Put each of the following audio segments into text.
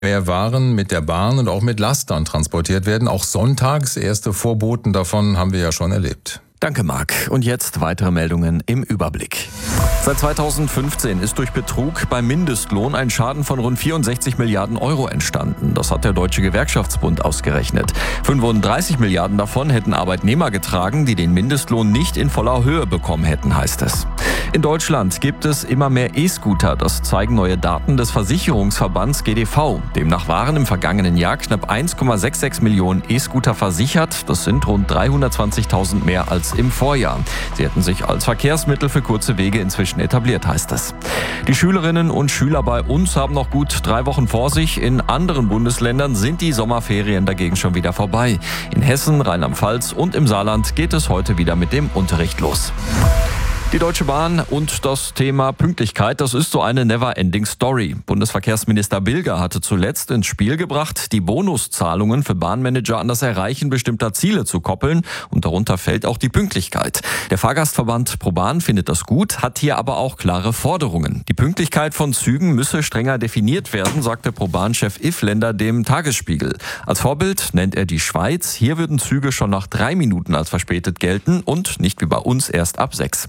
mehr Waren mit der Bahn und auch mit Lastern transportiert werden. Auch sonntags, erste Vorboten davon haben wir ja schon erlebt. Danke, Marc. Und jetzt weitere Meldungen im Überblick. Seit 2015 ist durch Betrug beim Mindestlohn ein Schaden von rund 64 Milliarden Euro entstanden. Das hat der Deutsche Gewerkschaftsbund ausgerechnet. 35 Milliarden davon hätten Arbeitnehmer getragen, die den Mindestlohn nicht in voller Höhe bekommen hätten, heißt es. In Deutschland gibt es immer mehr E-Scooter. Das zeigen neue Daten des Versicherungsverbands GDV. Demnach waren im vergangenen Jahr knapp 1,66 Millionen E-Scooter versichert. Das sind rund 320.000 mehr als im Vorjahr. Sie hätten sich als Verkehrsmittel für kurze Wege inzwischen etabliert, heißt es. Die Schülerinnen und Schüler bei uns haben noch gut 3 Wochen vor sich. In anderen Bundesländern sind die Sommerferien dagegen schon wieder vorbei. In Hessen, Rheinland-Pfalz und im Saarland geht es heute wieder mit dem Unterricht los. Die Deutsche Bahn und das Thema Pünktlichkeit, das ist so eine never-ending Story. Bundesverkehrsminister Bilger hatte zuletzt ins Spiel gebracht, die Bonuszahlungen für Bahnmanager an das Erreichen bestimmter Ziele zu koppeln. Und darunter fällt auch die Pünktlichkeit. Der Fahrgastverband ProBahn findet das gut, hat hier aber auch klare Forderungen. Die Pünktlichkeit von Zügen müsse strenger definiert werden, sagte ProBahn-Chef Iffländer dem Tagesspiegel. Als Vorbild nennt er die Schweiz. Hier würden Züge schon nach 3 Minuten als verspätet gelten und nicht wie bei uns erst ab 6.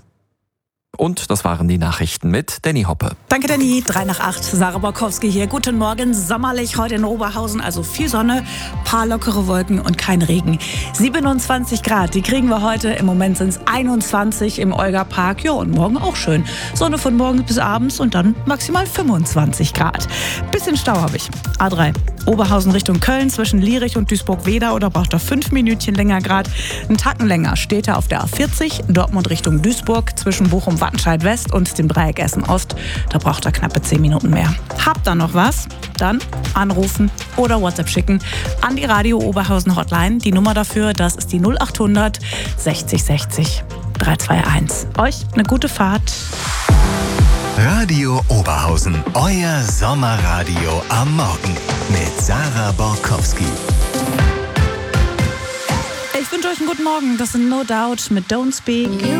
Und das waren die Nachrichten mit Danny Hoppe. Danke, Danny. 7:55, Sarah Borkowski hier. Guten Morgen. Sommerlich heute in Oberhausen, also viel Sonne, paar lockere Wolken und kein Regen. 27 Grad, die kriegen wir heute. Im Moment sind es 21 im Olga-Park. Ja, und morgen auch schön. Sonne von morgens bis abends und dann maximal 25 Grad. Bisschen Stau habe ich. A3. Oberhausen Richtung Köln zwischen Lierich und Duisburg-Wedau, oder braucht er 5 Minütchen länger Grad. Einen Tacken länger steht er auf der A40, Dortmund Richtung Duisburg zwischen Bochum-Wattenscheid West und dem Dreieck Essen Ost. Da braucht er knappe 10 Minuten mehr. Habt ihr noch was? Dann anrufen oder WhatsApp schicken an die Radio Oberhausen Hotline. Die Nummer dafür, das ist die 0800 60 60 321. Euch eine gute Fahrt. Radio Oberhausen, euer Sommerradio am Morgen mit Sarah Borkowski. Ich wünsche euch einen guten Morgen. Das sind No Doubt mit Don't Speak.